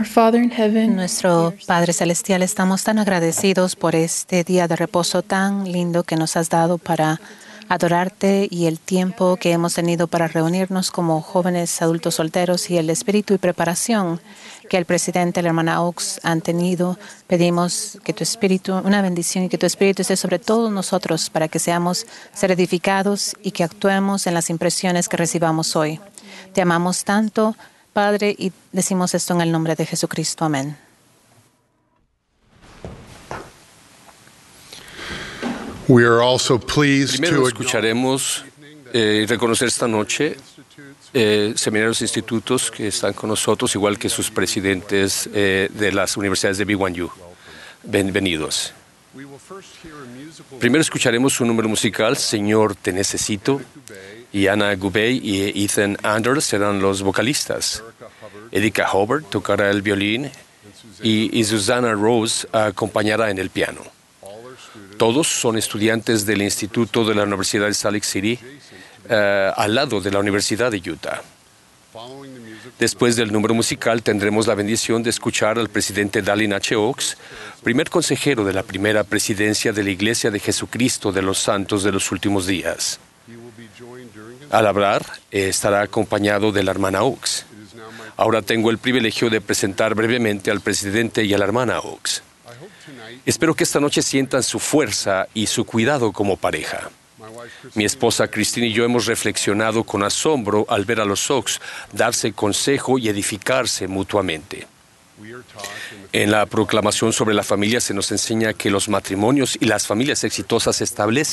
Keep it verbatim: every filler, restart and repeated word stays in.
Our Father in heaven, Nuestro Padre Celestial, estamos tan agradecidos por este día de reposo tan lindo que nos has dado para adorarte y el tiempo que hemos tenido para reunirnos como jóvenes adultos solteros y el espíritu y preparación que el presidente y la hermana Oaks han tenido. Pedimos que tu espíritu, una bendición y que tu espíritu esté sobre todos nosotros para que seamos ser edificados y que actuemos en las impresiones que recibamos hoy. Te amamos tanto, Padre, y decimos esto en el nombre de Jesucristo. Amén. We are also pleased Primero to escucharemos eh, y reconocer esta noche eh, seminarios e institutos que están con nosotros, igual que sus presidentes eh, de las universidades de B Y U. Bienvenidos. Primero escucharemos un número musical, Señor, te necesito, y Anna Gubey y Ethan Anders serán los vocalistas. Erika Hubbard tocará el violín y, y Susanna Rose acompañará en el piano. Todos son estudiantes del Instituto de la Universidad de Salt Lake City, uh, al lado de la Universidad de Utah. Después del número musical tendremos la bendición de escuchar al presidente Dallin H. Oaks, primer consejero de la primera presidencia de la Iglesia de Jesucristo de los Santos de los Últimos Días. Al hablar, eh, estará acompañado de la hermana Oaks. Ahora tengo el privilegio de presentar brevemente al presidente y a la hermana Oaks. Espero que esta noche sientan su fuerza y su cuidado como pareja. Mi esposa Christine y yo hemos reflexionado con asombro al ver a los Oaks darse consejo y edificarse mutuamente. En la proclamación sobre la familia se nos enseña que los matrimonios y las familias exitosas establecen